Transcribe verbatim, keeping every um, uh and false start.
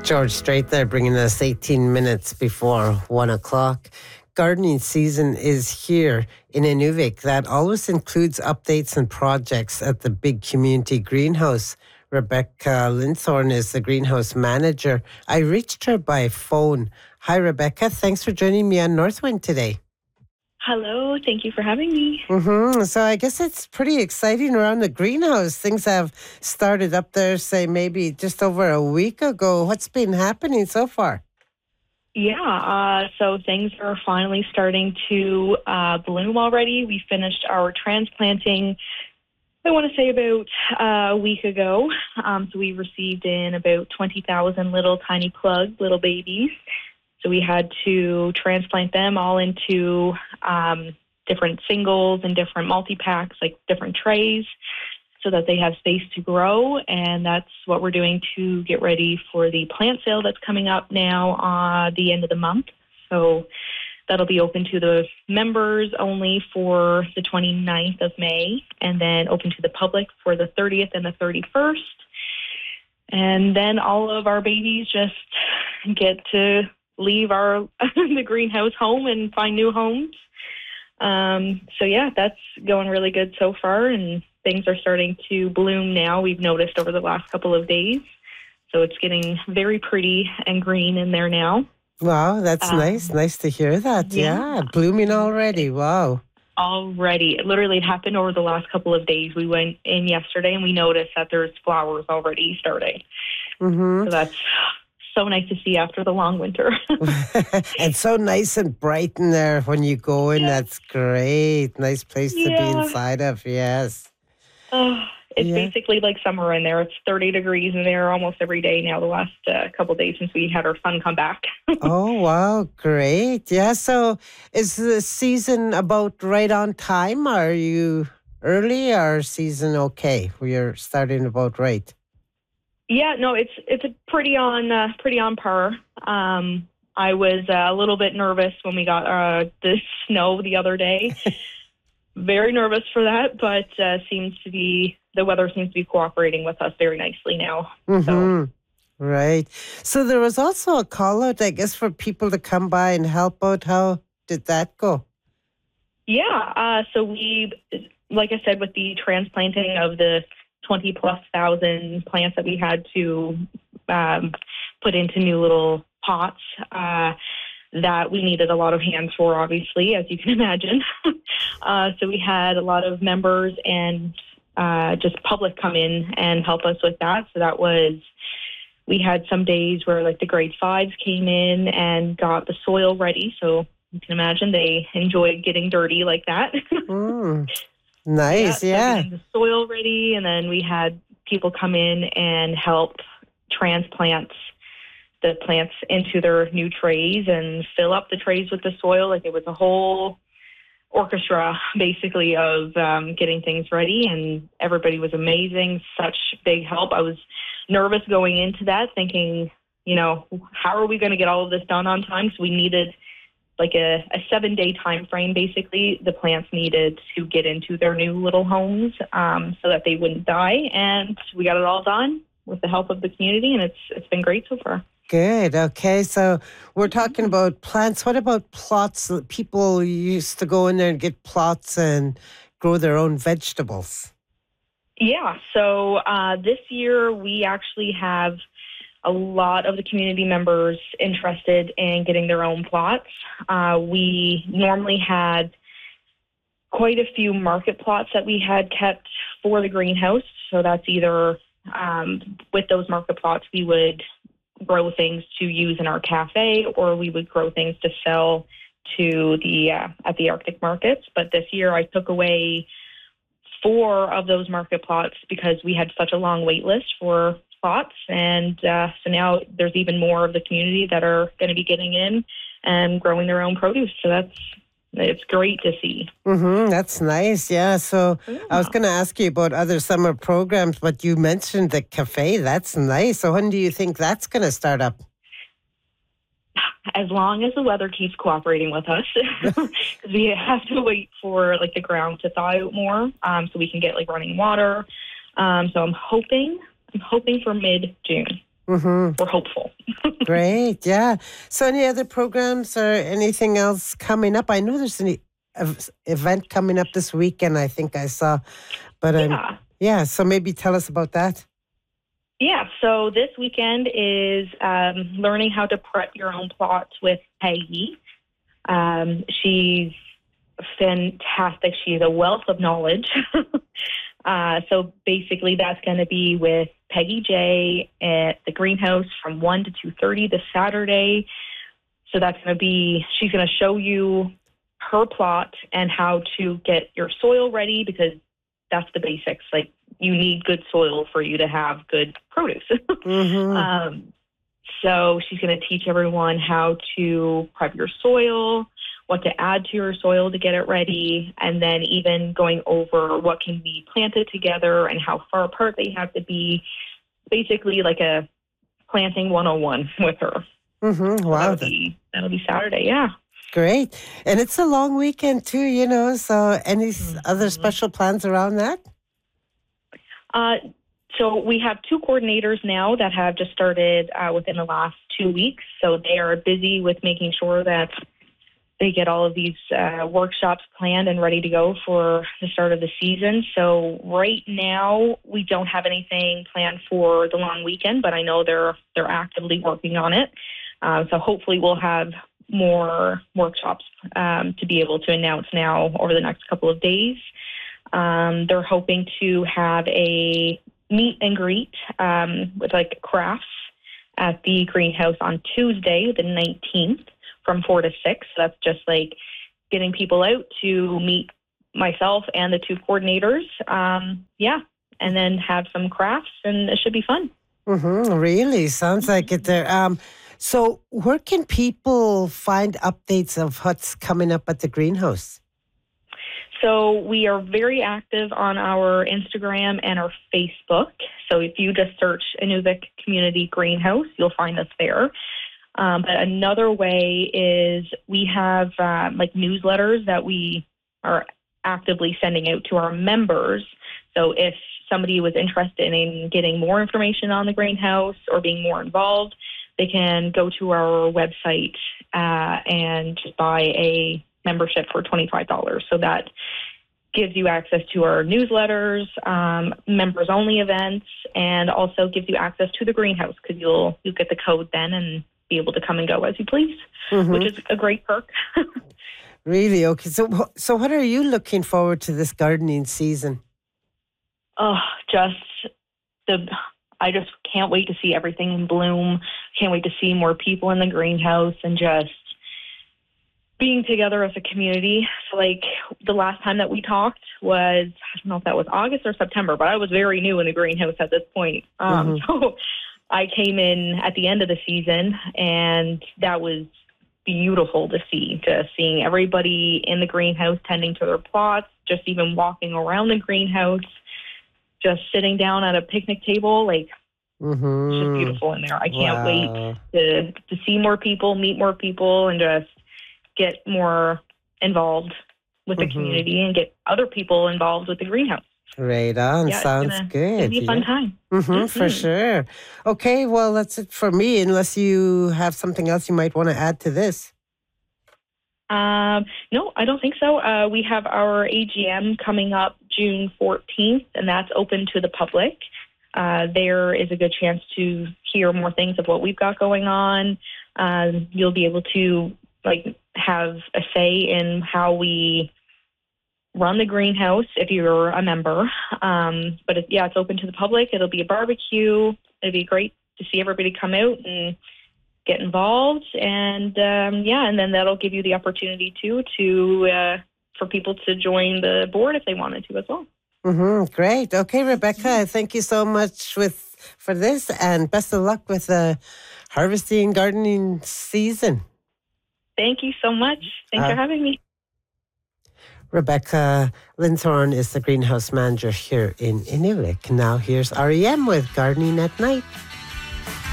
George Strait there, bringing us eighteen minutes before one o'clock. Gardening season is here in Inuvik. That always includes updates and projects at the big community greenhouse. Rebecca Linthorne is the greenhouse manager. I reached her by phone. Hi, Rebecca. Thanks for joining me on Northwind today. Hello. Thank you for having me. Mm-hmm. So I guess it's pretty exciting around the greenhouse. Things have started up there, say, maybe just over a week ago. What's been happening so far? Yeah, uh, so things are finally starting to uh, bloom already. We finished our transplanting, I want to say about uh, a week ago. Um, so we received in about twenty thousand little tiny plugs, little babies. So we had to transplant them all into um, different singles and different multi-packs, like different trays, so that they have space to grow. And that's what we're doing to get ready for the plant sale that's coming up now uh, the end of the month. So that'll be open to the members only for the twenty-ninth of May, and then open to the public for the thirtieth and the thirty-first. And then all of our babies just get to leave our the greenhouse home and find new homes. Um, so yeah, that's going really good so far, and things are starting to bloom now. We've noticed over the last couple of days. So it's getting very pretty and green in there now. Wow, that's um, nice. Nice to hear that. Yeah. yeah, blooming already. Wow. Already. Literally, it happened over the last couple of days. We went in yesterday and we noticed that there's flowers already starting. Mm-hmm. So that's so nice to see after the long winter. And so nice and bright in there when you go in. Yeah. That's great. Nice place yeah. to be inside of. Yes. Uh, it's yeah. basically like summer in there. It's thirty degrees in there almost every day now, the last uh, couple of days since we had our sun come back. Oh, wow. Great. Yeah. So is the season about right on time? Are you early or season okay? We're starting about right. Yeah, no, it's it's a pretty on uh, pretty on par. Um, I was uh, a little bit nervous when we got uh, the snow the other day. Very nervous for that, but uh, seems to be the weather seems to be cooperating with us very nicely now. Mm-hmm. So. Right. So there was also a call out, I guess, for people to come by and help out. How did that go? Yeah. Uh, so we, like I said, with the transplanting of the twenty plus thousand plants that we had to um, put into new little pots, uh, that we needed a lot of hands for, obviously, as you can imagine. uh, so we had a lot of members and uh, just public come in and help us with that. So that was, we had some days where like the grade fives came in and got the soil ready. So you can imagine they enjoyed getting dirty like that. mm. Nice, yeah. yeah. So getting the soil ready, and then we had people come in and help transplant the plants into their new trays and fill up the trays with the soil. Like it was a whole orchestra, basically, of um, getting things ready, and everybody was amazing. Such big help. I was nervous going into that, thinking, you know, how are we going to get all of this done on time? So we needed like a, a seven-day time frame, basically, the plants needed to get into their new little homes um, so that they wouldn't die. And we got it all done with the help of the community, and it's it's been great so far. Good. Okay. So we're talking about plants. What about plots? People used to go in there and get plots and grow their own vegetables. Yeah. So uh, this year we actually have a lot of the community members interested in getting their own plots. Uh, we normally had quite a few market plots that we had kept for the greenhouse. So that's either um, with those market plots, we would grow things to use in our cafe, or we would grow things to sell to the uh, at the Arctic markets. But this year I took away four of those market plots because we had such a long wait list for plots, and uh, so now there's even more of the community that are going to be getting in and growing their own produce. So that's it's great to see. Mm-hmm, that's nice, yeah. So yeah. I was going to ask you about other summer programs, but you mentioned the cafe. That's nice. So when do you think that's going to start up? As long as the weather keeps cooperating with us, because we have to wait for like the ground to thaw out more, um, so we can get like running water. Um, so I'm hoping, I'm hoping for mid-June. Mm-hmm. we're hopeful. Great, yeah. So any other programs or anything else coming up? I know there's an e- ev- event coming up this weekend, I think I saw. But um, Yeah. yeah, so maybe tell us about that. Yeah, so this weekend is um, learning how to prep your own plots with Peggy. Um, she's fantastic. She's a wealth of knowledge. uh, so basically that's going to be with Peggy J at the greenhouse from one to two thirty this Saturday. So that's going to be, she's going to show you her plot and how to get your soil ready, because that's the basics. Like, you need good soil for you to have good produce. Mm-hmm. um, so she's going to teach everyone how to prep your soil, what to add to your soil to get it ready, and then even going over what can be planted together and how far apart they have to be. Basically like a planting one oh one with her. Mm-hmm. So Wow. that'll be, that'll be Saturday, yeah. Great. And it's a long weekend too, you know, so any s Mm-hmm. other special plans around that? Uh, so we have two coordinators now that have just started uh, within the last two weeks. So they are busy with making sure that they get all of these uh, workshops planned and ready to go for the start of the season. So right now we don't have anything planned for the long weekend, but I know they're they're actively working on it. Uh, so hopefully we'll have more workshops um, to be able to announce now over the next couple of days. Um, they're hoping to have a meet and greet um, with like crafts at the greenhouse on Tuesday, the nineteenth, from four to six. So that's just like getting people out to meet myself and the two coordinators. Um, yeah, and then have some crafts, and it should be fun. Mm-hmm. Really? Sounds like it there. Um, so where can people find updates of what's coming up at the greenhouse? So we are very active on our Instagram and our Facebook. So if you just search Inuvik Community Greenhouse, you'll find us there. Um, but another way is we have um, like newsletters that we are actively sending out to our members. So if somebody was interested in getting more information on the greenhouse or being more involved, they can go to our website uh, and just buy a membership for twenty-five dollars. So that gives you access to our newsletters, um, members-only events, and also gives you access to the greenhouse, because you'll you'll get the code then and be able to come and go as you please, Mm-hmm. which is a great perk. Really? Okay. So, wh- so what are you looking forward to this gardening season? Oh, just the. I just can't wait to see everything in bloom. Can't wait to see more people in the greenhouse and just being together as a community. So like the last time that we talked was, I don't know if that was August or September, but I was very new in the greenhouse at this point. Um, Mhm. So I came in at the end of the season, and that was beautiful to see, just seeing everybody in the greenhouse tending to their plots, just even walking around the greenhouse, just sitting down at a picnic table. Like, Mm-hmm. it's just beautiful in there. I can't wait Wow. to to see more people, meet more people, and just get more involved with the Mhm. community and get other people involved with the greenhouse. Right on. Yeah, it's Sounds gonna, it's good. gonna be a fun Yeah. time. Mm-hmm, for Mhm. sure. Okay, well, that's it for me, unless you have something else you might want to add to this. Um, no, I don't think so. Uh, we have our A G M coming up June fourteenth, and that's open to the public. Uh, there is a good chance to hear more things of what we've got going on. Um, you'll be able to like have a say in how we run the greenhouse if you're a member. Um, but it, yeah, it's open to the public. It'll be a barbecue. It'll be great to see everybody come out and get involved. And um, yeah, and then that'll give you the opportunity too to uh, for people to join the board if they wanted to as well. Mm-hmm, great. Okay, Rebecca, thank you so much with for this, and best of luck with the harvesting gardening season. Thank you so much. Thanks Uh, for having me. Rebecca Linthorne is the greenhouse manager here in Inuvik. Now here's R E M with Gardening at Night.